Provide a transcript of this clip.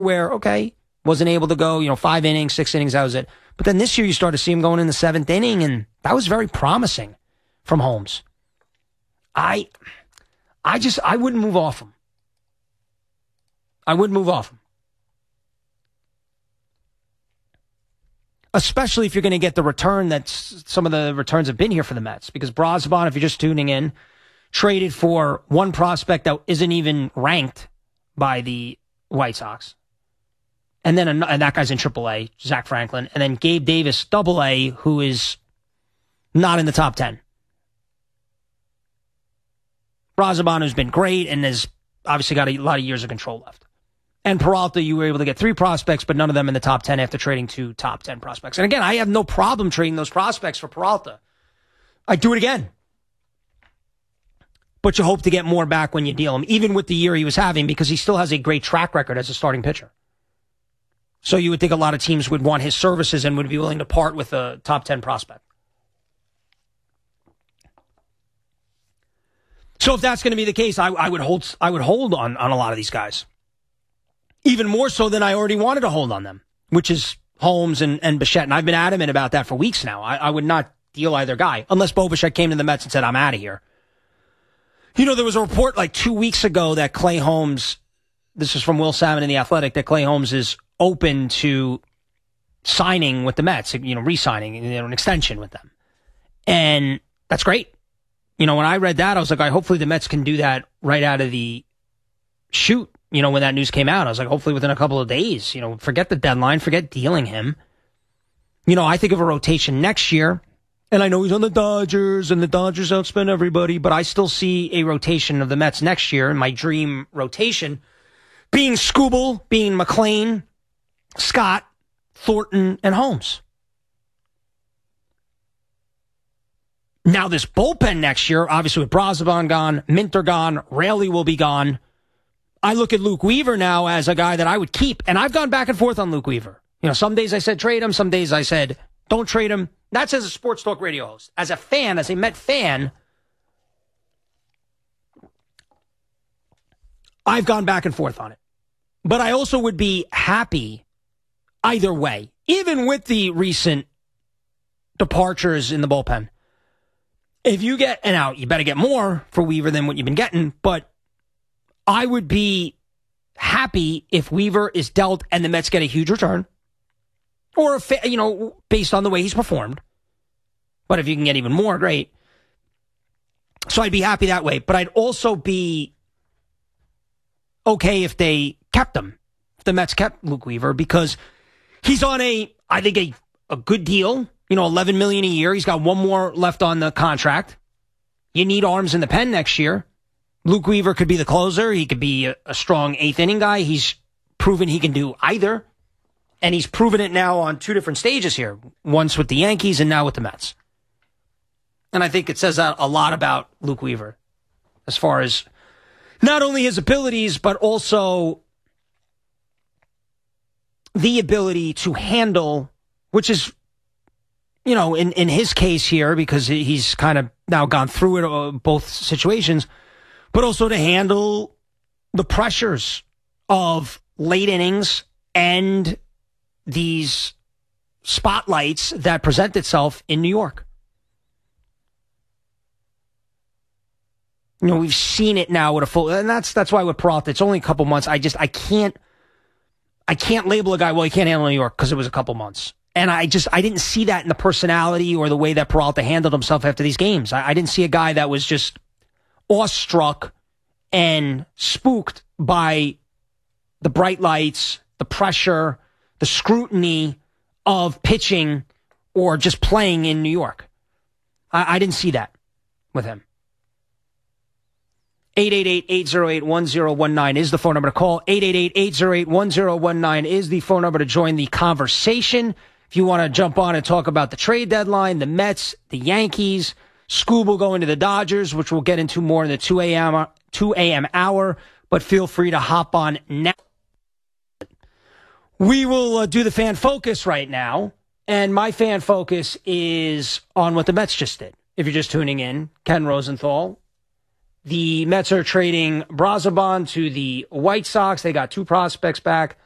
where, okay, wasn't able to go, 5 innings, 6 innings, that was it. But then this year you start to see him going in the 7th inning, and that was very promising from Holmes. I wouldn't move off him. I wouldn't move off him. Especially if you're going to get the return that some of the returns have been here for the Mets. Because Brazoban, if you're just tuning in, traded for one prospect that isn't even ranked by the White Sox. And then and that guy's in AAA, Zach Franklin. And then Gabe Davis, AA, who is not in the top 10. Brazoban, who's been great and has obviously got a lot of years of control left. And Peralta, you were able to get 3 prospects, but none of them in the top 10 after trading 2 top 10 prospects. And again, I have no problem trading those prospects for Peralta. I'd do it again. But you hope to get more back when you deal him, even with the year he was having, because he still has a great track record as a starting pitcher. So you would think a lot of teams would want his services and would be willing to part with a top 10 prospect. So if that's going to be the case, I would hold on a lot of these guys. Even more so than I already wanted to hold on them, which is Holmes and Bichette. And I've been adamant about that for weeks now. I would not deal either guy, unless Bo Bichette came to the Mets and said, I'm out of here. There was a report like 2 weeks ago that Clay Holmes, this is from Will Salmon in The Athletic, that Clay Holmes is open to signing with the Mets, re-signing, an extension with them. And that's great. When I read that, I was like, hopefully the Mets can do that right out of the chute. When that news came out, I was like, hopefully within a couple of days, forget the deadline, forget dealing him. I think of a rotation next year, and I know he's on the Dodgers, and the Dodgers outspend everybody, but I still see a rotation of the Mets next year, and my dream rotation being Skubal, being McClain, Scott, Thornton, and Holmes. Now this bullpen next year, obviously with Brazoban gone, Minter gone, Raley will be gone. I look at Luke Weaver now as a guy that I would keep, and I've gone back and forth on Luke Weaver. Some days I said trade him, some days I said don't trade him. That's as a sports talk radio host. As a fan, as a Met fan, I've gone back and forth on it. But I also would be happy either way, even with the recent departures in the bullpen. If you get an out, you better get more for Weaver than what you've been getting, but I would be happy if Weaver is dealt and the Mets get a huge return, or based on the way he's performed. But if you can get even more, great. So I'd be happy that way. But I'd also be okay if they kept him, if the Mets kept Luke Weaver, because he's on I think a good deal. $11 million a year. He's got one more left on the contract. You need arms in the pen next year. Luke Weaver could be the closer. He could be a strong 8th inning guy. He's proven he can do either. And he's proven it now on 2 different stages here. Once with the Yankees and now with the Mets. And I think it says a lot about Luke Weaver as far as not only his abilities, but also the ability to handle, which is, in his case here, because he's kind of now gone through it, both situations, but also to handle the pressures of late innings and these spotlights that present itself in New York. We've seen it now with a full, and that's why with Peralta, it's only a couple months. I can't label a guy, well, he can't handle New York because it was a couple months. And I didn't see that in the personality or the way that Peralta handled himself after these games. I didn't see a guy that was just awestruck and spooked by the bright lights, the pressure, the scrutiny of pitching or just playing in New York. I didn't see that with him. 888-808-1019 is the phone number to call. 888-808-1019 is the phone number to join the conversation. If you want to jump on and talk about the trade deadline, the Mets, the Yankees, Skubal going to the Dodgers, which we'll get into more in the 2 a.m. hour, but feel free to hop on now. We will do the fan focus right now, and my fan focus is on what the Mets just did. If you're just tuning in, Ken Rosenthal. The Mets are trading Brazoban to the White Sox. They got 2 prospects back.